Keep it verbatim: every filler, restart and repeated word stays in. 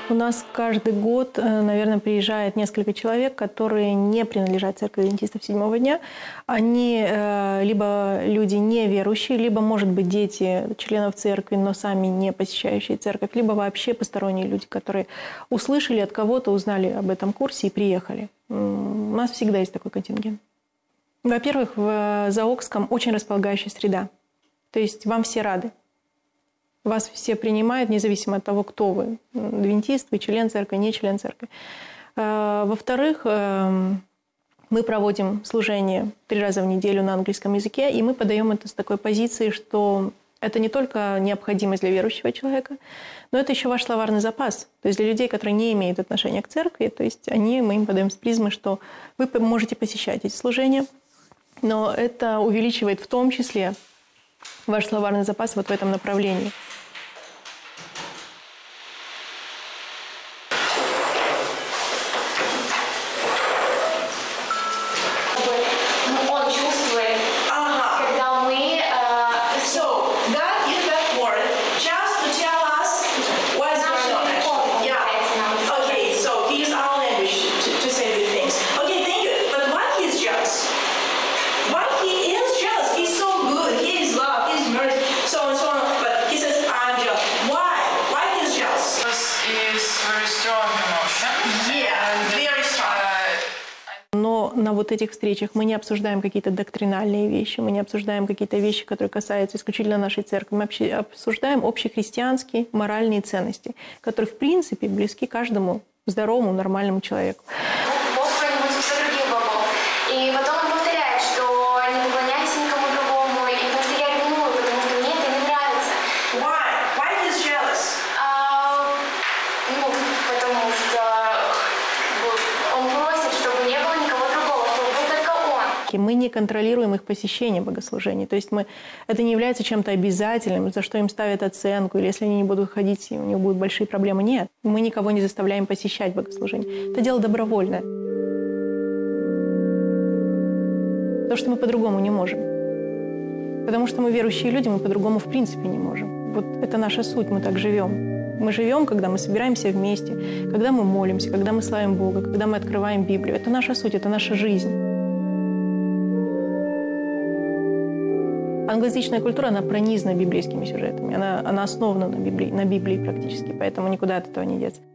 У нас каждый год, наверное, приезжает несколько человек, которые не принадлежат церкви адвентистов седьмого дня. Они либо люди неверующие, либо, может быть, дети членов церкви, но сами не посещающие церковь, либо вообще посторонние люди, которые услышали от кого-то, узнали об этом курсе и приехали. У нас всегда есть такой контингент. Во-первых, в Заокском очень располагающая среда. То есть вам все рады. Вас все принимают, независимо от того, кто вы. Адвентист, вы член церкви, не член церкви. Во-вторых, мы проводим служение три раза в неделю на английском языке, и мы подаем это с такой позиции, что это не только необходимость для верующего человека, но это еще ваш словарный запас. То есть для людей, которые не имеют отношения к церкви, то есть они, мы им подаем с призмы, что вы можете посещать эти служения, но это увеличивает в том числе ваш словарный запас вот в этом направлении. Но на вот этих встречах мы не обсуждаем какие-то доктринальные вещи, мы не обсуждаем какие-то вещи, которые касаются исключительно нашей церкви. Мы обсуждаем общехристианские моральные ценности, которые, в принципе, близки каждому здоровому, нормальному человеку. Бог хранит все других богов. И потом он повторяет, что не поклоняйся никому другому, и потому что я ревную, потому что мне это не нравится. Why? Why he is jealous? А, ну, потому что он просит, чтобы не было никого другого, чтобы был только он. Мы не контролируем их посещение богослужений. То есть мы, это не является чем-то обязательным, за что им ставят оценку, или если они не будут ходить, у них будут большие проблемы. Нет, мы никого не заставляем посещать богослужение. Это дело добровольное. Потому что мы по-другому не можем. Потому что мы верующие люди, мы по-другому в принципе не можем. Вот это наша суть, мы так живем. Мы живем, когда мы собираемся вместе, когда мы молимся, когда мы славим Бога, когда мы открываем Библию. Это наша суть, это наша жизнь. Англоязычная культура, она пронизана библейскими сюжетами, она, она основана на Библии, на Библии практически, поэтому никуда от этого не деться.